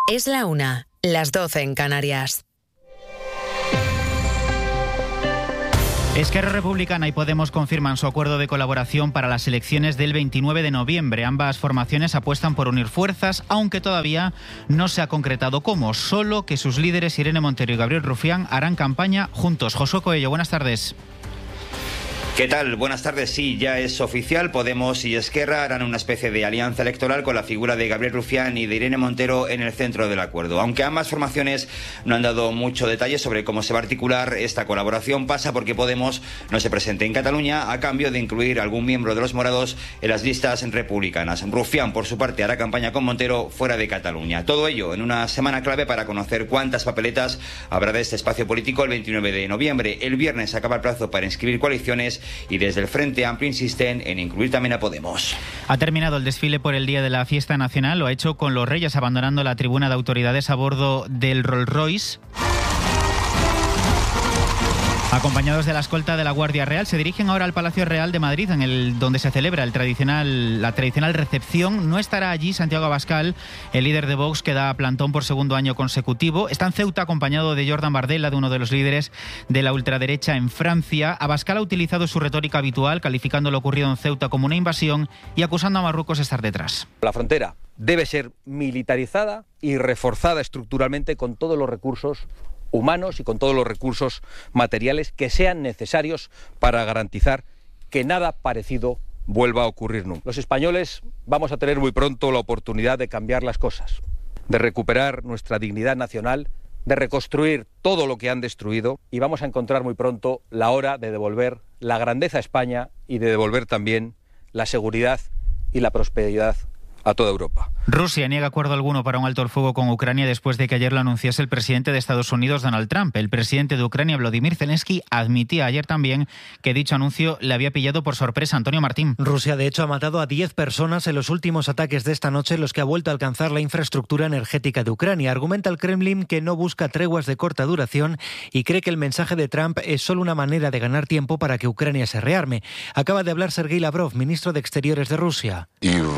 Es la 1, las 12 en Canarias. Esquerra Republicana y Podemos confirman su acuerdo de colaboración para las elecciones del 29 de noviembre. Ambas formaciones apuestan por unir fuerzas, aunque todavía no se ha concretado cómo. Solo que sus líderes Irene Montero y Gabriel Rufián harán campaña juntos. Josué Coello, buenas tardes. ¿Qué tal? Buenas tardes. Sí, ya es oficial. Podemos y Esquerra harán una especie de alianza electoral con la figura de Gabriel Rufián y de Irene Montero en el centro del acuerdo. Aunque ambas formaciones no han dado mucho detalle sobre cómo se va a articular esta colaboración, pasa porque Podemos no se presente en Cataluña a cambio de incluir algún miembro de los morados en las listas republicanas. Rufián, por su parte, hará campaña con Montero fuera de Cataluña. Todo ello en una semana clave para conocer cuántas papeletas habrá de este espacio político el 29 de noviembre. El viernes acaba el plazo para inscribir coaliciones y desde el Frente Amplio insisten en incluir también a Podemos. Ha terminado el desfile por el Día de la Fiesta Nacional. Lo ha hecho con los Reyes abandonando la tribuna de autoridades a bordo del Rolls Royce. Acompañados de la escolta de la Guardia Real, se dirigen ahora al Palacio Real de Madrid, donde se celebra la tradicional recepción. No estará allí Santiago Abascal, el líder de Vox, que da plantón por segundo año consecutivo. Está en Ceuta acompañado de Jordan Bardella, de uno de los líderes de la ultraderecha en Francia. Abascal ha utilizado su retórica habitual, calificando lo ocurrido en Ceuta como una invasión y acusando a Marruecos de estar detrás. La frontera debe ser militarizada y reforzada estructuralmente con todos los recursos humanos y con todos los recursos materiales que sean necesarios para garantizar que nada parecido vuelva a ocurrir nunca. Los españoles vamos a tener muy pronto la oportunidad de cambiar las cosas, de recuperar nuestra dignidad nacional, de reconstruir todo lo que han destruido y vamos a encontrar muy pronto la hora de devolver la grandeza a España y de devolver también la seguridad y la prosperidad a toda Europa. Rusia niega acuerdo alguno para un alto el fuego con Ucrania después de que ayer lo anunciase el presidente de Estados Unidos, Donald Trump. El presidente de Ucrania, Volodymyr Zelensky, admitía ayer también que dicho anuncio le había pillado por sorpresa. Antonio Martín. Rusia, de hecho, ha matado a 10 personas en los últimos ataques de esta noche en los que ha vuelto a alcanzar la infraestructura energética de Ucrania. Argumenta el Kremlin que no busca treguas de corta duración y cree que el mensaje de Trump es solo una manera de ganar tiempo para que Ucrania se rearme. Acaba de hablar Sergei Lavrov, ministro de Exteriores de Rusia.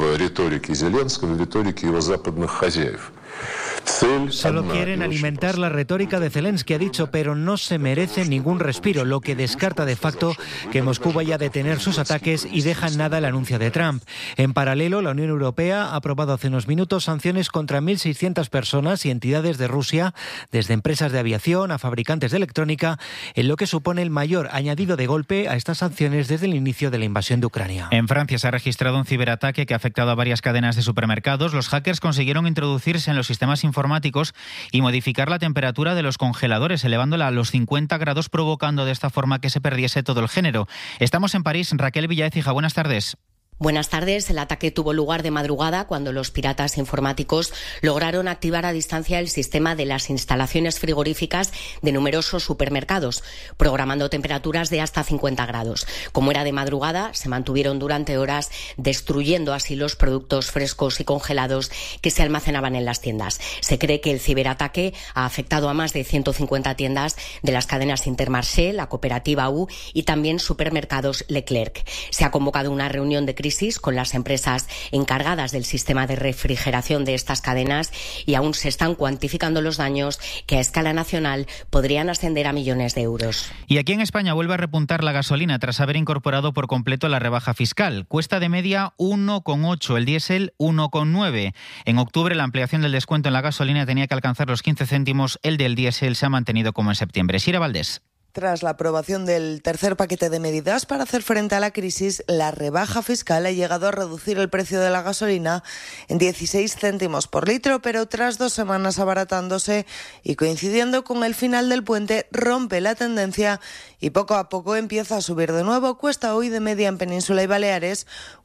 Solo quieren alimentar la retórica de Zelensky, ha dicho, pero no se merece ningún respiro, lo que descarta de facto que Moscú vaya a detener sus ataques y deja en nada el anuncio de Trump. En paralelo, la Unión Europea ha aprobado hace unos minutos sanciones contra 1.600 personas y entidades de Rusia, desde empresas de aviación a fabricantes de electrónica, en lo que supone el mayor añadido de golpe a estas sanciones desde el inicio de la invasión de Ucrania. En Francia se ha registrado un ciberataque que ha afectado a varias cadenas de supermercados. Los hackers consiguieron introducirse en los sistemas informáticos y modificar la temperatura de los congeladores, elevándola a los 50 grados, provocando de esta forma que se perdiese todo el género. Estamos en París. Raquel Villaécija, buenas tardes. Buenas tardes. El ataque tuvo lugar de madrugada cuando los piratas informáticos lograron activar a distancia el sistema de las instalaciones frigoríficas de numerosos supermercados, programando temperaturas de hasta 50 grados. Como era de madrugada, se mantuvieron durante horas, destruyendo así los productos frescos y congelados que se almacenaban en las tiendas. Se cree que el ciberataque ha afectado a más de 150 tiendas de las cadenas Intermarché, la cooperativa U y también supermercados Leclerc. Se ha convocado una reunión de crisis con las empresas encargadas del sistema de refrigeración de estas cadenas y aún se están cuantificando los daños que a escala nacional podrían ascender a millones de euros. Y aquí en España vuelve a repuntar la gasolina tras haber incorporado por completo la rebaja fiscal. Cuesta de media 1,8, el diésel 1,9. En octubre la ampliación del descuento en la gasolina tenía que alcanzar los 15 céntimos, el del diésel se ha mantenido como en septiembre. Sira Valdés. Tras la aprobación del tercer paquete de medidas para hacer frente a la crisis, la rebaja fiscal ha llegado a reducir el precio de la gasolina en 16 céntimos por litro, pero tras 2 semanas abaratándose y coincidiendo con el final del puente, rompe la tendencia y poco a poco empieza a subir de nuevo. Cuesta hoy de media en Península y Baleares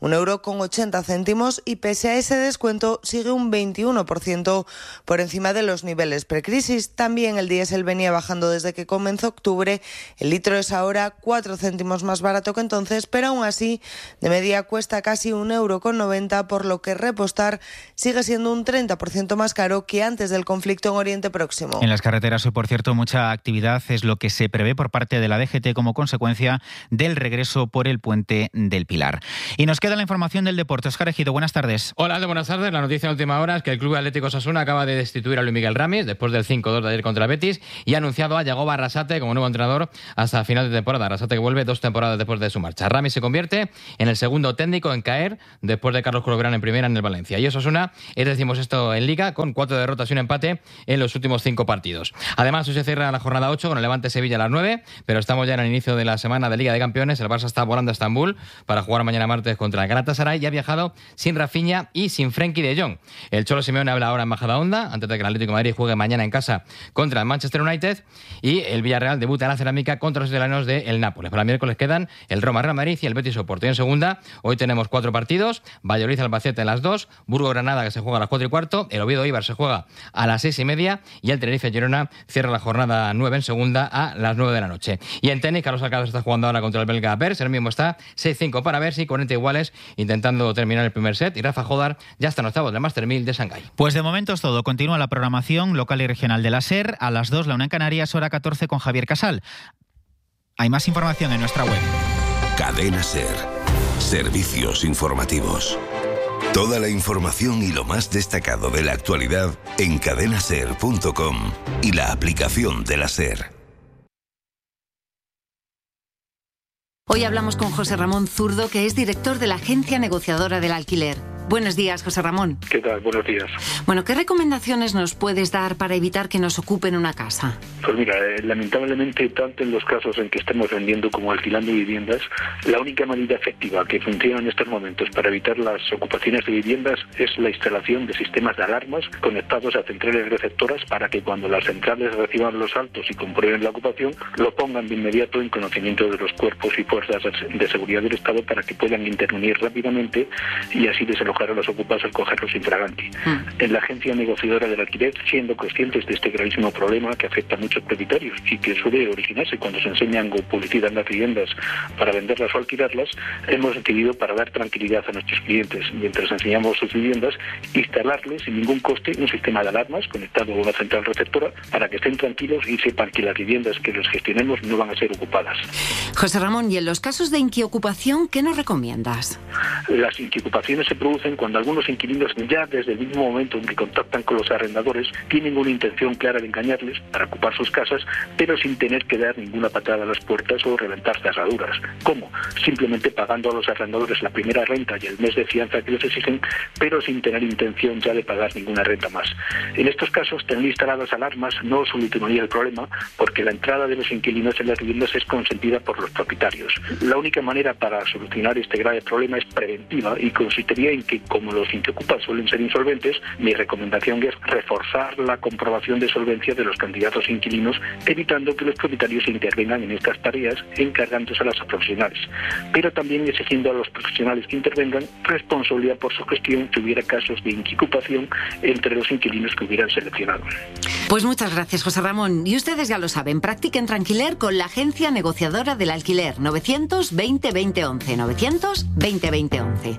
1,80 € y pese a ese descuento sigue un 21% por encima de los niveles precrisis. También el diésel venía bajando desde que comenzó octubre El litro es ahora 4 céntimos más barato que entonces, pero aún así de media cuesta casi 1,90 €, por lo que repostar sigue siendo un 30% más caro que antes del conflicto en Oriente Próximo. En las carreteras hoy, por cierto, mucha actividad es lo que se prevé por parte de la DGT como consecuencia del regreso por el puente del Pilar. Y nos queda la información del deporte. Óscar Ejido, buenas tardes. Hola, buenas tardes. La noticia de última hora es que el Club Atlético Osasuna acaba de destituir a Luis Miguel Ramis después del 5-2 de ayer contra el Betis y ha anunciado a Yagoba Arrasate como nuevo entrenador hasta final de temporada. Arrasate que vuelve 2 temporadas después de su marcha. Ramis se convierte en el segundo técnico en caer después de Carlos Corberán en primera en el Valencia. Y Osasuna es 16º en Liga con 4 derrotas y un empate en los últimos 5 partidos. Además, hoy se cierra la jornada 8 con el Levante Sevilla a las 9, pero estamos ya en el inicio de la semana de Liga de Campeones. El Barça está volando a Estambul para jugar mañana martes contra el Galatasaray y ha viajado sin Rafinha y sin Frenkie de Jong. El Cholo Simeone habla ahora en Majadahonda antes de que el Atlético de Madrid juegue mañana en casa contra el Manchester United y el Villarreal debuta en la Cerámica contra los italianos del Nápoles. Para el miércoles quedan el Roma-Real Madrid y el Betis Oporto. Y en segunda, hoy tenemos 4 partidos. Valladolid-Albacete a las 2, Burgos-Granada que se juega a las 4:15, el Oviedo-Eibar se juega a las 6:30 y el Tenerife-Girona cierra la jornada 9 en segunda a las 9 de la noche. Y en tenis, Carlos Alcaraz está jugando ahora contra el belga Bers, el mismo está 6-5 para Bercy, 40 iguales, intentando terminar el primer set, y Rafa Jodar ya está en octavos del Master 1000 de Shanghái. Pues de momento es todo. Continúa la programación local y regional de la SER. A las 2, la una en Canarias, hora 14 con Javier Casal. Hay más información en nuestra web. Cadena SER. Servicios informativos. Toda la información y lo más destacado de la actualidad en cadenaser.com y la aplicación de la SER. Hoy hablamos con José Ramón Zurdo, que es director de la Agencia Negociadora del Alquiler. Buenos días, José Ramón. ¿Qué tal? Buenos días. Bueno, ¿qué recomendaciones nos puedes dar para evitar que nos ocupen una casa? Pues mira, lamentablemente, tanto en los casos en que estemos vendiendo como alquilando viviendas, la única manera efectiva que funciona en estos momentos para evitar las ocupaciones de viviendas es la instalación de sistemas de alarmas conectados a centrales receptoras para que cuando las centrales reciban los altos y comprueben la ocupación, lo pongan de inmediato en conocimiento de los cuerpos y fuerzas de seguridad del Estado para que puedan intervenir rápidamente y así desalojar a los ocupados al cogerlos infraganti. En la Agencia Negociadora del Alquiler, siendo conscientes de este gravísimo problema que afecta a muchos propietarios y que suele originarse cuando se enseñan con publicidad en las viviendas para venderlas o alquilarlas, hemos decidido, para dar tranquilidad a nuestros clientes mientras enseñamos sus viviendas, instalarles sin ningún coste un sistema de alarmas conectado a una central receptora para que estén tranquilos y sepan que las viviendas que les gestionemos no van a ser ocupadas. José Ramón, y en los casos de inquiocupación, ¿qué nos recomiendas? Las inquiocupaciones se producen cuando algunos inquilinos, ya desde el mismo momento en que contactan con los arrendadores, tienen una intención clara de engañarles para ocupar sus casas, pero sin tener que dar ninguna patada a las puertas o reventar cerraduras. ¿Cómo? Simplemente pagando a los arrendadores la primera renta y el mes de fianza que les exigen, pero sin tener intención ya de pagar ninguna renta más. En estos casos, tener instaladas alarmas no solucionaría el problema, porque la entrada de los inquilinos en las viviendas es consentida por los propietarios. La única manera para solucionar este grave problema es preventiva y consistiría en que, como los inquiocupas suelen ser insolventes, mi recomendación es reforzar la comprobación de solvencia de los candidatos inquilinos, evitando que los propietarios intervengan en estas tareas, encargándose a las profesionales, pero también exigiendo a los profesionales que intervengan responsabilidad por su gestión si hubiera casos de inquiocupación entre los inquilinos que hubieran seleccionado. Pues muchas gracias, José Ramón. Y ustedes ya lo saben, practiquen tranquiler con la Agencia Negociadora del Alquiler. 920-2011. 920-2011.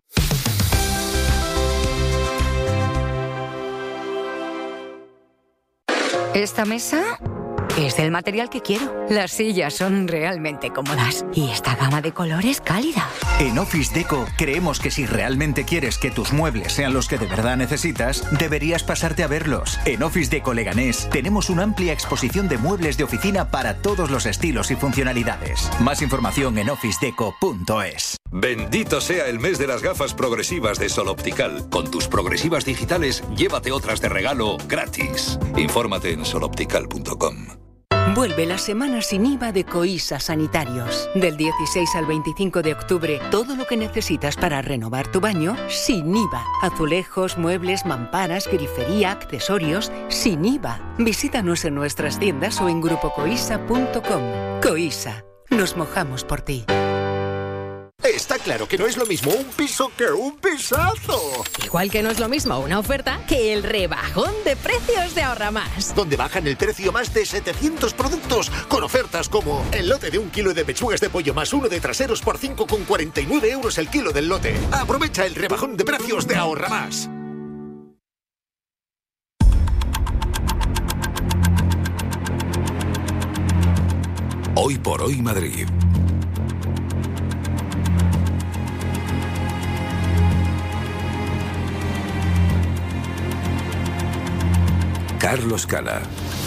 Esta mesa es del material que quiero. Las sillas son realmente cómodas y esta gama de colores cálida. En Office Deco creemos que si realmente quieres que tus muebles sean los que de verdad necesitas, deberías pasarte a verlos. En Office Deco Leganés tenemos una amplia exposición de muebles de oficina para todos los estilos y funcionalidades. Más información en officedeco.es. Bendito sea el mes de las gafas progresivas de Sol Optical. Con tus progresivas digitales, llévate otras de regalo gratis. Infórmate en soloptical.com. Vuelve la semana sin IVA de Coisa Sanitarios. Del 16 al 25 de octubre, todo lo que necesitas para renovar tu baño, sin IVA. Azulejos, muebles, mamparas, grifería, accesorios, sin IVA. Visítanos en nuestras tiendas o en grupocoisa.com. Coisa, nos mojamos por ti. Está claro que no es lo mismo un piso que un pisazo. Igual que no es lo mismo una oferta que el rebajón de precios de Ahorra Más. Donde bajan el precio más de 700 productos con ofertas como el lote de 1 kilo de pechugas de pollo más 1 de traseros por 5,49 euros el kilo del lote. Aprovecha el rebajón de precios de Ahorra Más. Hoy por hoy Madrid. Carlos Cala.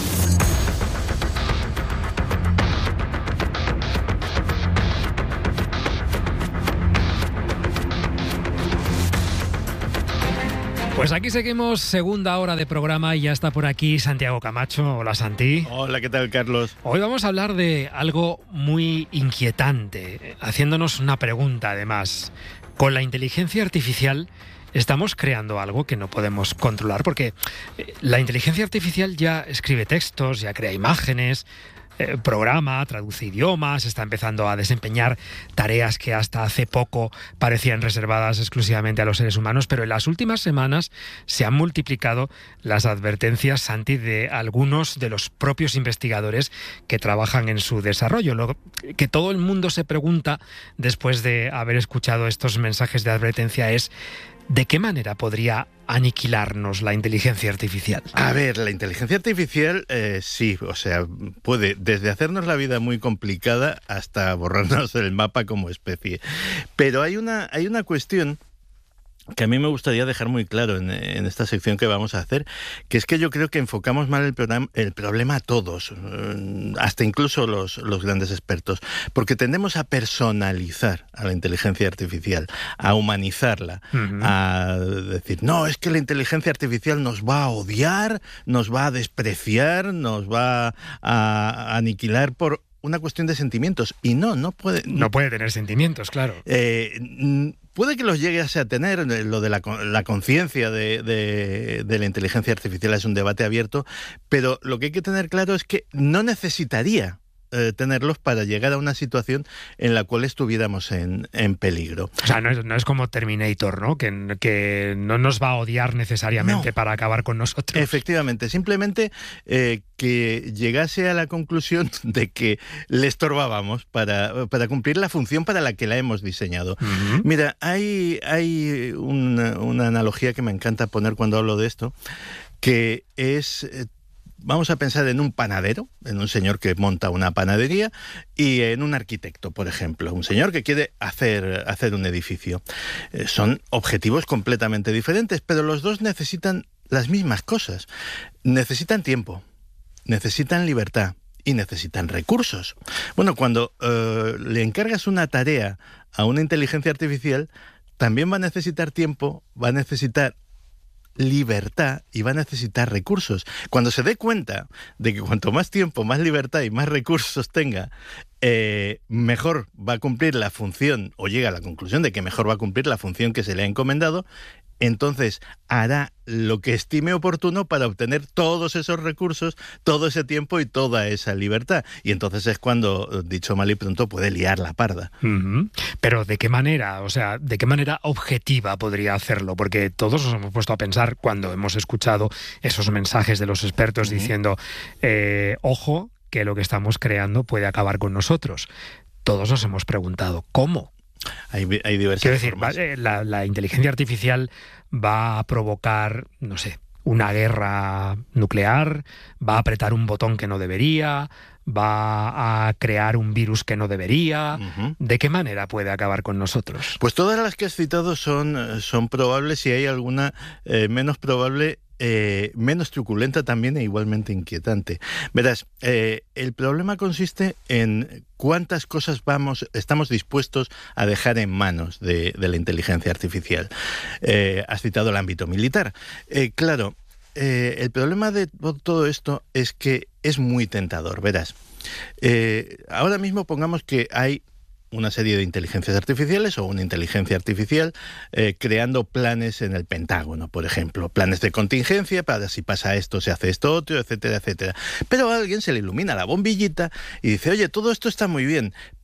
Pues aquí seguimos, segunda hora de programa y ya está por aquí Santiago Camacho. Hola, Santi. Hola, ¿qué tal, Carlos? Hoy vamos a hablar de algo muy inquietante, haciéndonos una pregunta además. Con la inteligencia artificial estamos creando algo que no podemos controlar, porque la inteligencia artificial ya escribe textos, ya crea imágenes, programa, traduce idiomas, está empezando a desempeñar tareas que hasta hace poco parecían reservadas exclusivamente a los seres humanos, pero en las últimas semanas se han multiplicado las advertencias, Santi, de algunos de los propios investigadores que trabajan en su desarrollo. Lo que todo el mundo se pregunta después de haber escuchado estos mensajes de advertencia es: ¿de qué manera podría aniquilarnos la inteligencia artificial? A ver, la inteligencia artificial sí, o sea, puede desde hacernos la vida muy complicada hasta borrarnos el mapa como especie. Pero hay una cuestión que a mí me gustaría dejar muy claro en esta sección que vamos a hacer, que es que yo creo que enfocamos mal el problema a todos, hasta incluso los grandes expertos, porque tendemos a personalizar a la inteligencia artificial, a humanizarla, a decir, no, es que la inteligencia artificial nos va a odiar, nos va a despreciar, nos va a aniquilar por una cuestión de sentimientos. Y no puede... No puede tener sentimientos, claro. Puede que los llegue a tener, lo de la conciencia de la inteligencia artificial es un debate abierto, pero lo que hay que tener claro es que no necesitaría tenerlos para llegar a una situación en la cual estuviéramos en peligro. O sea, no es como Terminator, ¿no? Que no nos va a odiar necesariamente para acabar con nosotros. Efectivamente, simplemente que llegase a la conclusión de que le estorbábamos para cumplir la función para la que la hemos diseñado. Mira, hay una analogía que me encanta poner cuando hablo de esto, que es... Vamos a pensar en un panadero, en un señor que monta una panadería, y en un arquitecto, por ejemplo, un señor que quiere hacer un edificio. Son objetivos completamente diferentes, pero los dos necesitan las mismas cosas. Necesitan tiempo, necesitan libertad y necesitan recursos. Bueno, cuando le encargas una tarea a una inteligencia artificial, también va a necesitar tiempo, va a necesitar libertad y va a necesitar recursos. Cuando se dé cuenta de que cuanto más tiempo, más libertad y más recursos tenga, mejor va a cumplir la función, o llega a la conclusión de que mejor va a cumplir la función que se le ha encomendado, entonces hará lo que estime oportuno para obtener todos esos recursos, todo ese tiempo y toda esa libertad. Y entonces es cuando, dicho mal y pronto, puede liar la parda. Pero ¿de qué manera? O sea, ¿de qué manera objetiva podría hacerlo? Porque todos nos hemos puesto a pensar cuando hemos escuchado esos mensajes de los expertos diciendo, ojo, que lo que estamos creando puede acabar con nosotros. Todos nos hemos preguntado, ¿cómo? Hay diversas formas. Quiero decir, la inteligencia artificial va a provocar, no sé, una guerra nuclear, va a apretar un botón que no debería, va a crear un virus que no debería. ¿De qué manera puede acabar con nosotros? Pues todas las que has citado son probables, y hay alguna menos probable, menos truculenta también e igualmente inquietante. Verás, el problema consiste en cuántas cosas estamos dispuestos a dejar en manos de la inteligencia artificial. Has citado el ámbito militar. Claro, el problema de todo esto es que es muy tentador. Verás, ahora mismo pongamos que hay una serie de inteligencias artificiales o una inteligencia artificial creando planes en el Pentágono, por ejemplo, planes de contingencia para si pasa esto, se hace esto otro, etcétera, etcétera. Pero a alguien se le ilumina la bombillita y dice, oye, todo esto está muy bien,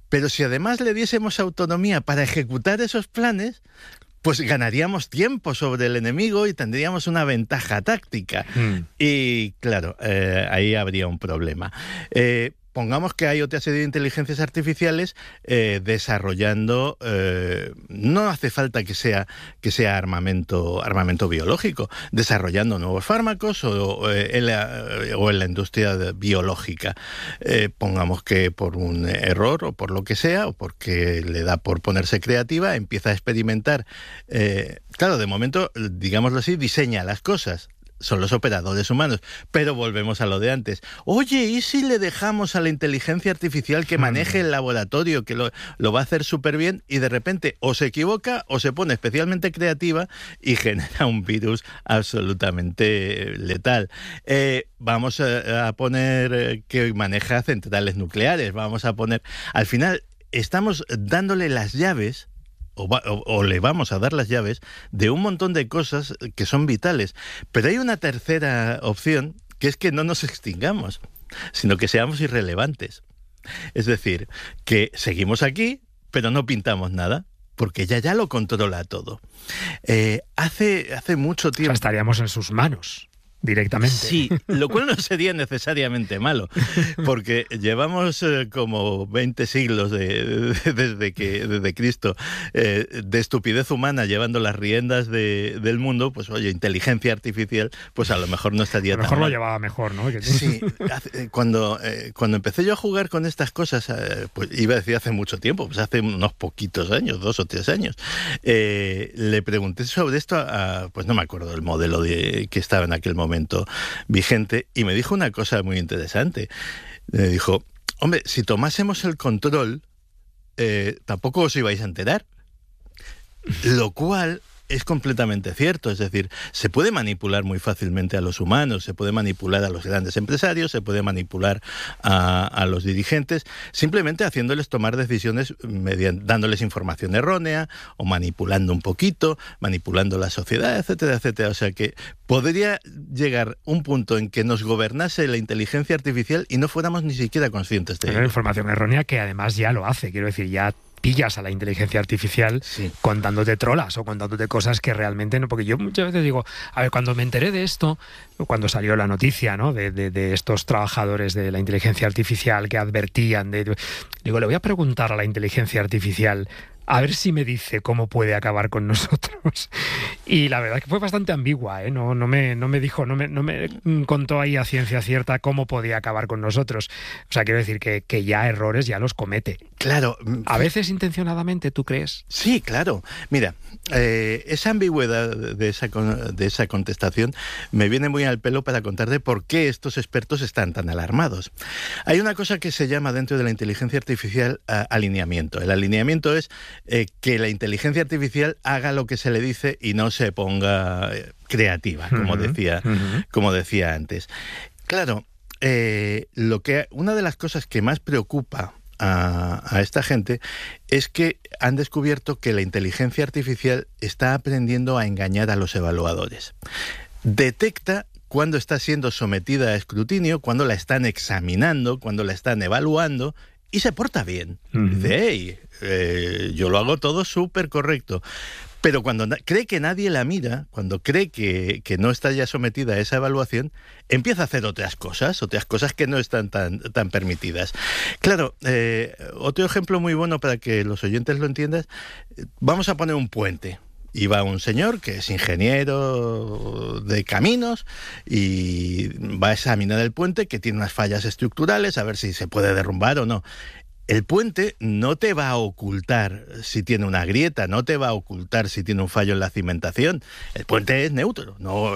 Pero si además le diésemos autonomía para ejecutar esos planes, pues ganaríamos tiempo sobre el enemigo y tendríamos una ventaja táctica. Y claro, ahí habría un problema. Pongamos que hay otra serie de inteligencias artificiales desarrollando, no hace falta que sea armamento biológico, desarrollando nuevos fármacos o en la industria biológica. Pongamos que por un error o por lo que sea, o porque le da por ponerse creativa, empieza a experimentar. Claro, de momento, digámoslo así, diseña las cosas. Son los operadores humanos, pero volvemos a lo de antes. Oye, ¿y si le dejamos a la inteligencia artificial que maneje el laboratorio, que lo va a hacer súper bien, y de repente o se equivoca o se pone especialmente creativa y genera un virus absolutamente letal? Vamos a poner que maneja centrales nucleares, vamos a poner... Al final estamos dándole las llaves, o le vamos a dar las llaves de un montón de cosas que son vitales. Pero hay una tercera opción, que es que no nos extingamos, sino que seamos irrelevantes. Es decir, que seguimos aquí, pero no pintamos nada, porque ya lo controla todo. Hace mucho tiempo... O sea, estaríamos en sus manos directamente. Sí, lo cual no sería necesariamente malo, porque llevamos como 20 siglos desde Cristo de estupidez humana llevando las riendas del mundo. Pues oye, inteligencia artificial, pues a lo mejor no estaría tan mal. A lo mejor lo llevaba mejor, ¿no? Sí, cuando empecé yo a jugar con estas cosas, pues iba a decir hace mucho tiempo, pues hace unos poquitos años, 2 o 3 años, le pregunté sobre esto pues no me acuerdo el modelo que estaba en aquel momento vigente, y me dijo una cosa muy interesante. Me dijo, hombre, si tomásemos el control, tampoco os ibais a enterar. Lo cual es completamente cierto, es decir, se puede manipular muy fácilmente a los humanos, se puede manipular a los grandes empresarios, se puede manipular a los dirigentes, simplemente haciéndoles tomar decisiones, dándoles información errónea o manipulando un poquito, manipulando la sociedad, etcétera, etcétera. O sea que podría llegar un punto en que nos gobernase la inteligencia artificial y no fuéramos ni siquiera conscientes de ello. Información errónea que además ya lo hace, quiero decir, ya pillas a la inteligencia artificial contándote trolas o contándote cosas que realmente no... Porque yo muchas veces digo, a ver, cuando me enteré de esto, cuando salió la noticia, ¿no?, de estos trabajadores de la inteligencia artificial que advertían digo, le voy a preguntar a la inteligencia artificial a ver si me dice cómo puede acabar con nosotros. Y la verdad es que fue bastante ambigua, ¿eh? No me dijo, no me contó ahí a ciencia cierta cómo podía acabar con nosotros. O sea, quiero decir que ya errores ya los comete. Claro. A veces intencionadamente, ¿tú crees? Sí, claro. Mira, esa ambigüedad de esa contestación me viene muy al pelo para contarte por qué estos expertos están tan alarmados. Hay una cosa que se llama dentro de la inteligencia artificial alineamiento. El alineamiento es que la inteligencia artificial haga lo que se le dice y no se ponga creativa, como decía antes. Claro, una de las cosas que más preocupa a esta gente es que han descubierto que la inteligencia artificial está aprendiendo a engañar a los evaluadores. Detecta cuando está siendo sometida a escrutinio, cuando la están examinando, cuando la están evaluando, y se porta bien. Dice, hey, yo lo hago todo súper correcto. Pero cuando cree que nadie la mira, cuando cree que no está ya sometida a esa evaluación, empieza a hacer otras cosas que no están tan permitidas. Claro, otro ejemplo muy bueno para que los oyentes lo entiendan, vamos a poner un puente. Y va un señor que es ingeniero de caminos y va a examinar el puente, que tiene unas fallas estructurales, a ver si se puede derrumbar o no. El puente no te va a ocultar si tiene una grieta, no te va a ocultar si tiene un fallo en la cimentación. El puente es neutro,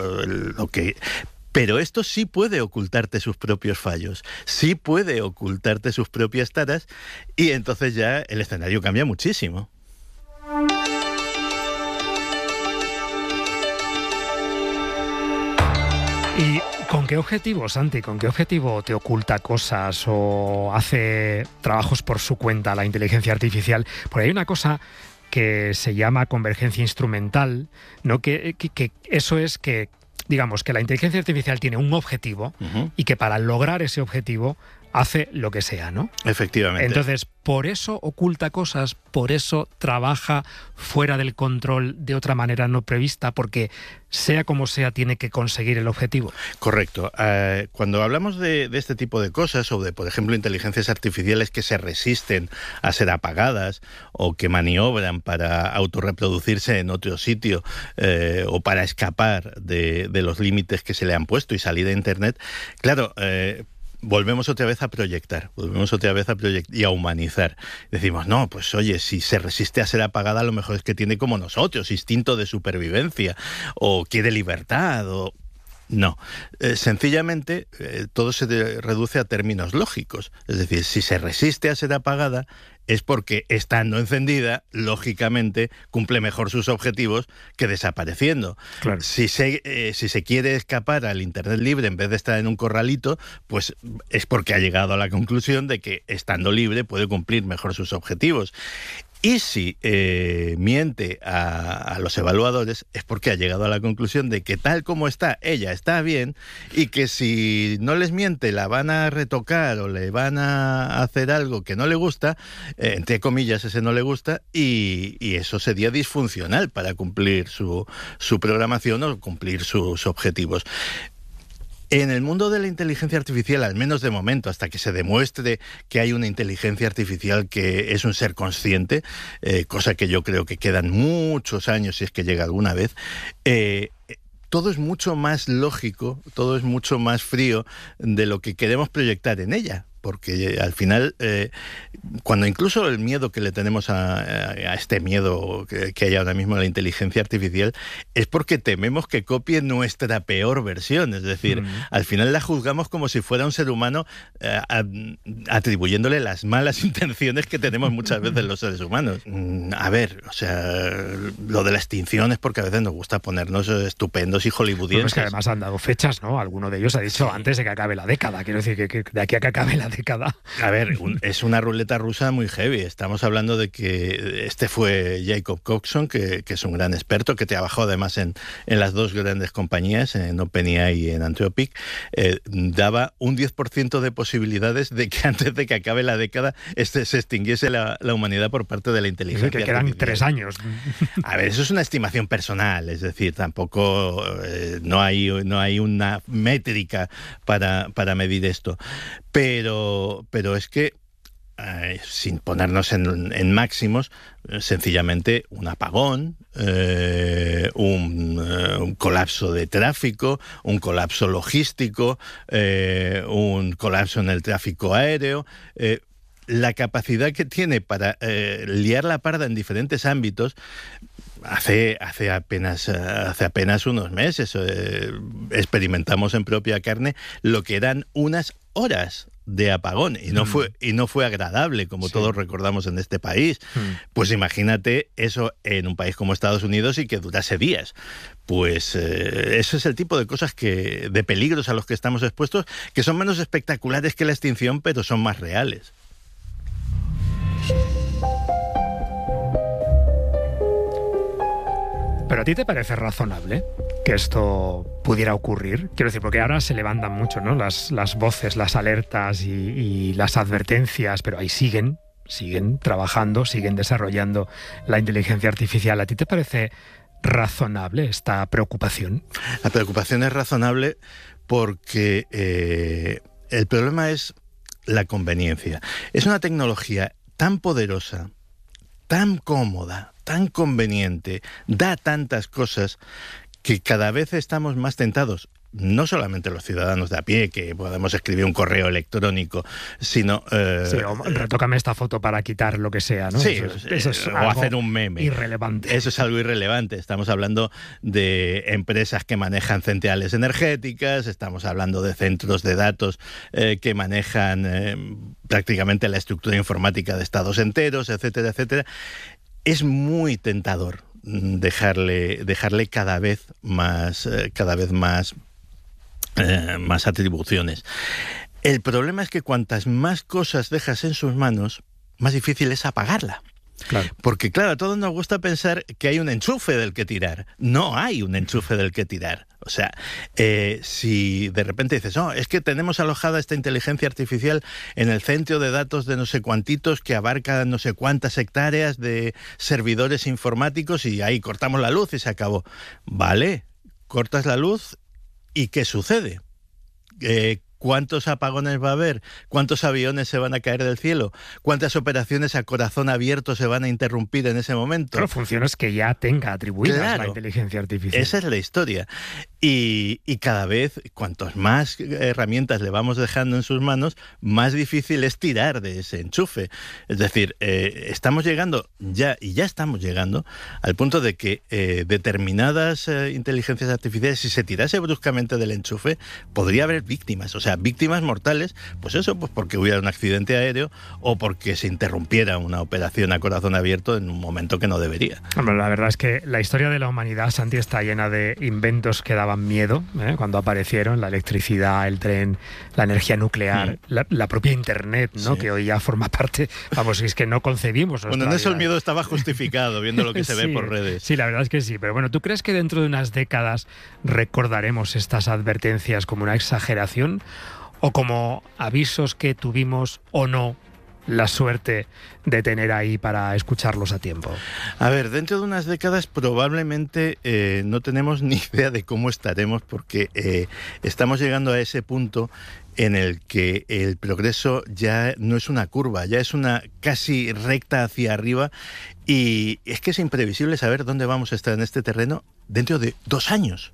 pero esto sí puede ocultarte sus propios fallos, sí puede ocultarte sus propias taras, y entonces ya el escenario cambia muchísimo. ¿Y con qué objetivo, Santi? ¿Con qué objetivo te oculta cosas o hace trabajos por su cuenta la inteligencia artificial? Porque hay una cosa que se llama convergencia instrumental, ¿no? Que eso es que, digamos, que la inteligencia artificial tiene un objetivo y que para lograr ese objetivo hace lo que sea, ¿no? Efectivamente. Entonces, por eso oculta cosas, por eso trabaja fuera del control de otra manera no prevista, porque sea como sea tiene que conseguir el objetivo. Correcto. Cuando hablamos de este tipo de cosas, o de, por ejemplo, inteligencias artificiales que se resisten a ser apagadas o que maniobran para autorreproducirse en otro sitio o para escapar de los límites que se le han puesto y salir de Internet, claro, volvemos otra vez a proyectar y a humanizar. Decimos, no, pues oye, si se resiste a ser apagada, a lo mejor es que tiene como nosotros, instinto de supervivencia, o quiere libertad, o... No, sencillamente todo se reduce a términos lógicos. Es decir, si se resiste a ser apagada es porque, estando encendida, lógicamente cumple mejor sus objetivos que desapareciendo. Claro. Si se quiere escapar al Internet libre en vez de estar en un corralito, pues es porque ha llegado a la conclusión de que, estando libre, puede cumplir mejor sus objetivos. Y si miente a los evaluadores es porque ha llegado a la conclusión de que tal como está, ella está bien, y que si no les miente la van a retocar o le van a hacer algo que no le gusta, entre comillas ese no le gusta, y eso sería disfuncional para cumplir su programación o cumplir sus objetivos. En el mundo de la inteligencia artificial, al menos de momento, hasta que se demuestre que hay una inteligencia artificial que es un ser consciente, cosa que yo creo que quedan muchos años si es que llega alguna vez, todo es mucho más lógico, todo es mucho más frío de lo que queremos proyectar en ella. Porque al final, cuando incluso el miedo que le tenemos a este miedo que hay ahora mismo a la inteligencia artificial, es porque tememos que copie nuestra peor versión. Es decir, al final la juzgamos como si fuera un ser humano, atribuyéndole las malas intenciones que tenemos muchas veces los seres humanos. A ver, o sea, lo de la extinción es porque a veces nos gusta ponernos estupendos y hollywoodienses. Pero es que además han dado fechas, ¿no? Alguno de ellos ha dicho antes de que acabe la década. Quiero decir que de aquí a que acabe la década. A ver, es una ruleta rusa muy heavy. Estamos hablando de que este fue Jacob Coxon, que es un gran experto, que trabajó además en las dos grandes compañías, en OpenAI y en Anthropic. Daba un 10% de posibilidades de que antes de que acabe la década se extinguiese la humanidad por parte de la inteligencia artificial. Que quedan 3 años. A ver, eso es una estimación personal, es decir, tampoco no hay una métrica para medir esto. Pero es que, sin ponernos en máximos, sencillamente un apagón, un colapso de tráfico, un colapso logístico, un colapso en el tráfico aéreo, la capacidad que tiene para liar la parda en diferentes ámbitos. Hace apenas unos meses experimentamos en propia carne lo que eran unas horas de apagón, y no fue agradable, como todos recordamos en este país. Pues imagínate eso en un país como Estados Unidos y que durase días. Pues eso es el tipo de cosas de peligros a los que estamos expuestos, que son menos espectaculares que la extinción, pero son más reales. ¿Pero a ti te parece razonable que esto pudiera ocurrir? Quiero decir, porque ahora se levantan mucho, ¿no?, las voces, las alertas y las advertencias, pero ahí siguen trabajando, siguen desarrollando la inteligencia artificial. ¿A ti te parece razonable esta preocupación? La preocupación es razonable porque el problema es la conveniencia. Es una tecnología tan poderosa, tan cómoda, tan conveniente, da tantas cosas que cada vez estamos más tentados, no solamente los ciudadanos de a pie, que podemos escribir un correo electrónico, sino... retócame esta foto para quitar lo que sea, ¿no? Sí, eso es o hacer un meme. Irrelevante. Eso es algo irrelevante. Estamos hablando de empresas que manejan centrales energéticas, estamos hablando de centros de datos que manejan prácticamente la estructura informática de estados enteros, etcétera, etcétera. Es muy tentador dejarle cada vez más atribuciones. El problema es que cuantas más cosas dejas en sus manos, más difícil es apagarla. Claro. Porque, claro, a todos nos gusta pensar que hay un enchufe del que tirar. No hay un enchufe del que tirar. O sea, si de repente dices, no, es que tenemos alojada esta inteligencia artificial en el centro de datos de no sé cuantitos que abarca no sé cuántas hectáreas de servidores informáticos y ahí cortamos la luz y se acabó. Vale, cortas la luz y ¿qué sucede? ¿Cuántos apagones va a haber? ¿Cuántos aviones se van a caer del cielo? ¿Cuántas operaciones a corazón abierto se van a interrumpir en ese momento? Claro, funciones que ya tenga atribuidas la inteligencia artificial. Esa es la historia. Y cada vez, cuantos más herramientas le vamos dejando en sus manos, más difícil es tirar de ese enchufe. Es decir, estamos llegando ya estamos llegando al punto de que determinadas inteligencias artificiales, si se tirase bruscamente del enchufe, podría haber víctimas. O sea, víctimas mortales, pues porque hubiera un accidente aéreo o porque se interrumpiera una operación a corazón abierto en un momento que no debería. Hombre, la verdad es que la historia de la humanidad, Santi, está llena de inventos que daban miedo cuando aparecieron: la electricidad, el tren, la energía nuclear, la propia Internet, ¿no? Sí. Que hoy ya forma parte, vamos, es que no concebimos. Bueno, en eso el miedo estaba justificado, viendo lo que se ve por redes. Sí, la verdad es que sí, pero bueno, ¿tú crees que dentro de unas décadas recordaremos estas advertencias como una exageración o como avisos que tuvimos o no la suerte de tener ahí para escucharlos a tiempo? A ver, dentro de unas décadas probablemente no tenemos ni idea de cómo estaremos, porque estamos llegando a ese punto en el que el progreso ya no es una curva, ya es una casi recta hacia arriba, y es que es imprevisible saber dónde vamos a estar en este terreno dentro de 2 años.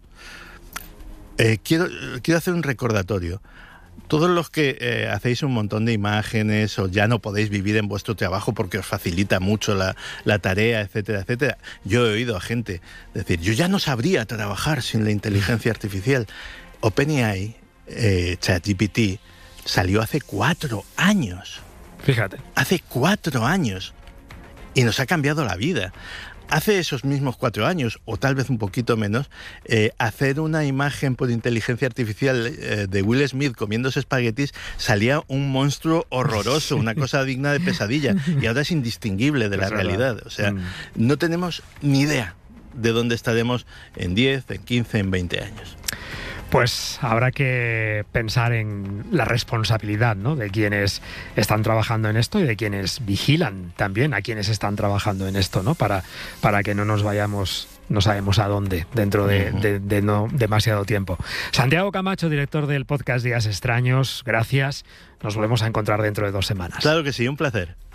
Quiero hacer un recordatorio. Todos los que hacéis un montón de imágenes o ya no podéis vivir en vuestro trabajo porque os facilita mucho la tarea, etcétera, etcétera. Yo he oído a gente decir, yo ya no sabría trabajar sin la inteligencia artificial. OpenAI, ChatGPT, salió hace 4 años. Fíjate. Hace 4 años. Y nos ha cambiado la vida. Hace esos mismos 4 años, o tal vez un poquito menos, hacer una imagen por inteligencia artificial de Will Smith comiéndose espaguetis salía un monstruo horroroso, una cosa digna de pesadilla, y ahora es indistinguible de la realidad. O sea, no tenemos ni idea de dónde estaremos en 10, en 15, en 20 años. Pues habrá que pensar en la responsabilidad, ¿no?, de quienes están trabajando en esto y de quienes vigilan también a quienes están trabajando en esto, ¿no?, para que no nos vayamos, no sabemos a dónde, dentro de no demasiado tiempo. Santiago Camacho, director del podcast Días Extraños, gracias. Nos volvemos a encontrar dentro de 2 semanas. Claro que sí, un placer.